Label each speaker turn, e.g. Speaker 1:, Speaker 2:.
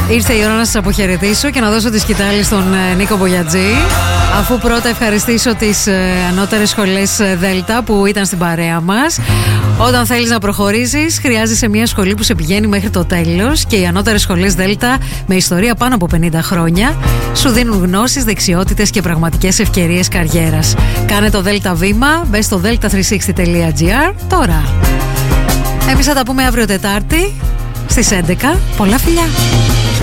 Speaker 1: Ήρθε η ώρα να σας αποχαιρετήσω και να δώσω τη σκητάλη στον Νίκο Μπογιατζή. Αφού πρώτα ευχαριστήσω τις ανώτερες σχολές Δέλτα που ήταν στην παρέα μας. Όταν θέλεις να προχωρήσεις, χρειάζεσαι μια σχολή που σε πηγαίνει μέχρι το τέλος. Και οι ανώτερες σχολές Δέλτα, με ιστορία πάνω από 50 χρόνια, σου δίνουν γνώσεις, δεξιότητες και πραγματικές ευκαιρίες καριέρας. Κάνε το Δέλτα βήμα, μπες στο delta360.gr τώρα. Εμείς θα τα πούμε αύριο Τετάρτη στις 11. Πολλά φιλιά!